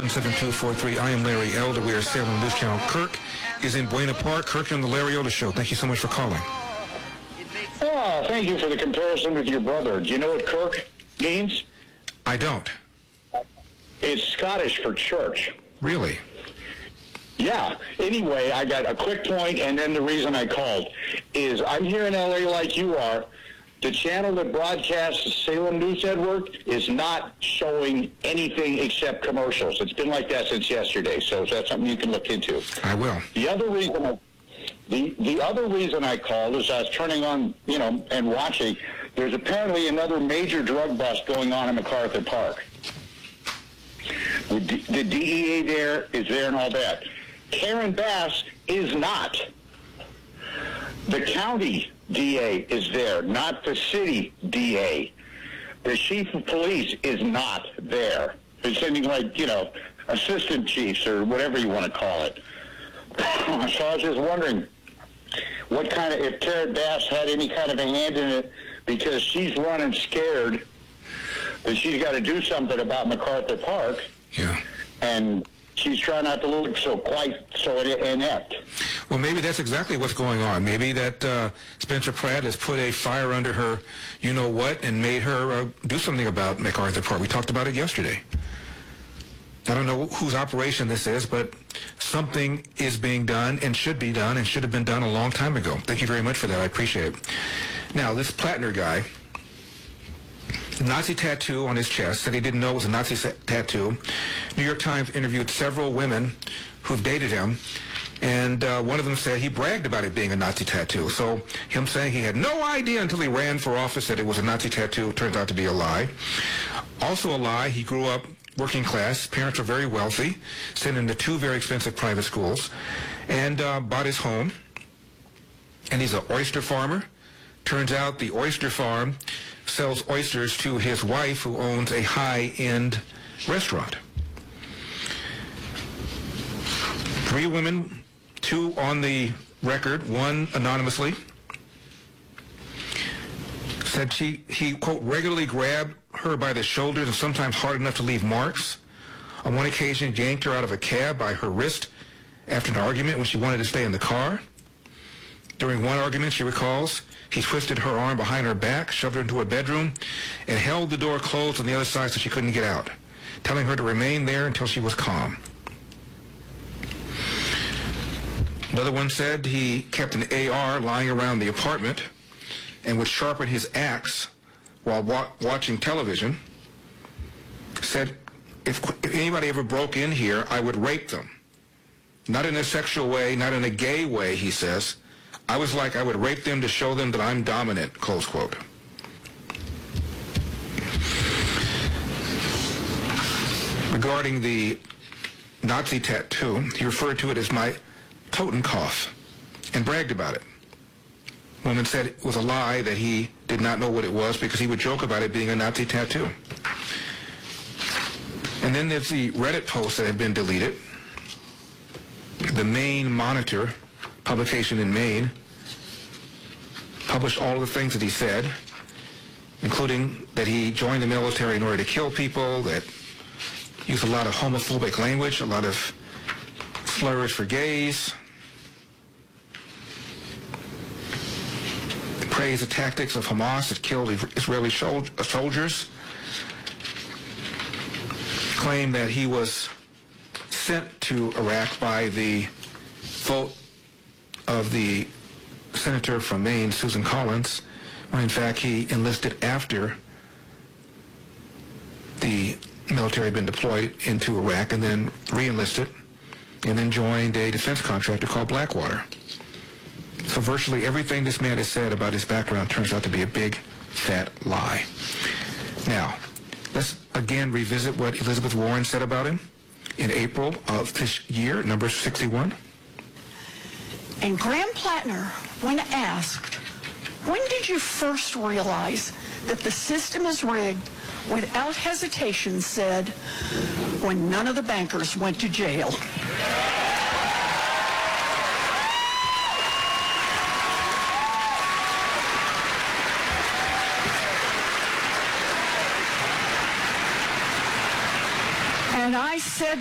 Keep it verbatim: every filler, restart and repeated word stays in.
one seven two four three. I am Larry Elder. We are Salem News Channel. Kirk is in Buena Park. Kirk, you're on the Larry Elder Show. Thank you so much for calling. Oh, thank you for the comparison with your brother. Do you know what Kirk means? I don't. It's Scottish for church. Really? Yeah. Anyway, I got a quick point, and then the reason I called is I'm here in L A like you are. The channel that broadcasts Salem News Network is not showing anything except commercials. It's been like that since yesterday, so that's something you can look into. I will. The other reason I, the the other reason I called is I was turning on, you know, and watching. There's apparently another major drug bust going on in MacArthur Park. The, D, the D E A there is there and all that. Karen Bass is not. The county D A is there, not the city D A. The chief of police is not there. They're sending, like, you know, assistant chiefs or whatever you want to call it. So I was just wondering what kind of, if Karen Bass had any kind of a hand in it, because she's running scared that she's got to do something about MacArthur Park. Yeah. And she's trying not to look so quite so inept. Well, maybe that's exactly what's going on. Maybe that uh, Spencer Pratt has put a fire under her, you know what, and made her uh, do something about MacArthur Park. We talked about it yesterday. I don't know whose operation this is, but something is being done and should be done and should have been done a long time ago. Thank you very much for that. I appreciate it. Now, this Plattner guy, Nazi tattoo on his chest, said he didn't know it was a Nazi sa- tattoo. New York Times interviewed several women who've dated him, and uh, one of them said he bragged about it being a Nazi tattoo. So him saying he had no idea until he ran for office that it was a Nazi tattoo turns out to be a lie. Also a lie, he grew up working class. Parents were very wealthy, sent him to two very expensive private schools, and uh, bought his home. And he's an oyster farmer. Turns out the oyster farm sells oysters to his wife, who owns a high-end restaurant. Three women, two on the record, one anonymously, said she, he, quote, regularly grabbed her by the shoulders and sometimes hard enough to leave marks. On one occasion, yanked her out of a cab by her wrist after an argument when she wanted to stay in the car. During one argument, she recalls, he twisted her arm behind her back, shoved her into a bedroom, and held the door closed on the other side so she couldn't get out, telling her to remain there until she was calm. Another one said he kept an A R lying around the apartment and would sharpen his axe while wa- watching television. Said, if, if anybody ever broke in here, I would rape them. Not in a sexual way, not in a gay way, he says. I was like, I would rape them to show them that I'm dominant, close quote. Regarding the Nazi tattoo, he referred to it as my Totenkopf and bragged about it. Woman said it was a lie, that he did not know what it was because he would joke about it being a Nazi tattoo. And then there's the Reddit post that had been deleted. The Maine Monitor, publication in Maine, published all of the things that he said, including that he joined the military in order to kill people, that used a lot of homophobic language, a lot of slurs for gays, praised the tactics of Hamas that killed Israeli soldiers, claimed that he was sent to Iraq by the vote of the senator from Maine, Susan Collins, when in fact he enlisted after the military had been deployed into Iraq, and then re-enlisted, and then joined a defense contractor called Blackwater. So virtually everything this man has said about his background turns out to be a big, fat lie. Now, let's again revisit what Elizabeth Warren said about him in April of this year, number sixty-one. And Graham Plattner, when asked, when did you first realize that the system is rigged, without hesitation said, when none of the bankers went to jail.